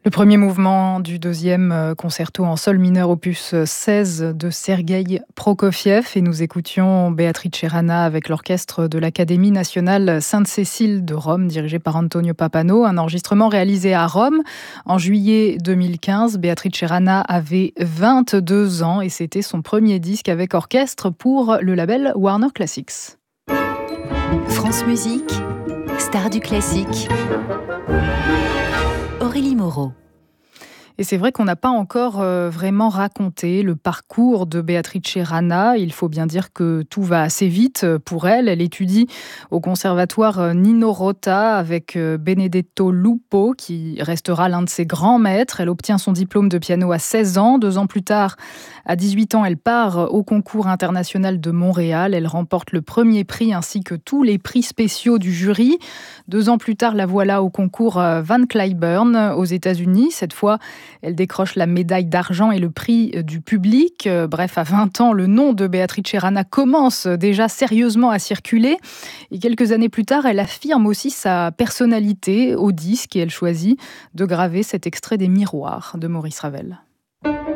Le premier mouvement du deuxième concerto en sol mineur opus 16 de Sergueï Prokofiev et nous écoutions Beatrice Rana avec l'orchestre de l'Académie nationale Sainte-Cécile de Rome dirigé par Antonio Pappano, un enregistrement réalisé à Rome en juillet 2015. Beatrice Rana avait 22 ans et c'était son premier disque avec orchestre pour le label Warner Classics. France Musique, star du classique. Aurélie Moreau. Et c'est vrai qu'on n'a pas encore vraiment raconté le parcours de Beatrice Rana. Il faut bien dire que tout va assez vite pour elle. Elle étudie au conservatoire Nino Rota avec Benedetto Lupo, qui restera l'un de ses grands maîtres. Elle obtient son diplôme de piano à 16 ans. 2 ans plus tard, à 18 ans, elle part au concours international de Montréal. Elle remporte le premier prix ainsi que tous les prix spéciaux du jury. 2 ans plus tard, la voilà au concours Van Cliburn aux États-Unis. Cette fois, elle décroche la médaille d'argent et le prix du public. Bref, à 20 ans, le nom de Beatrice Rana commence déjà sérieusement à circuler. Et quelques années plus tard, elle affirme aussi sa personnalité au disque et elle choisit de graver cet extrait des Miroirs de Maurice Ravel.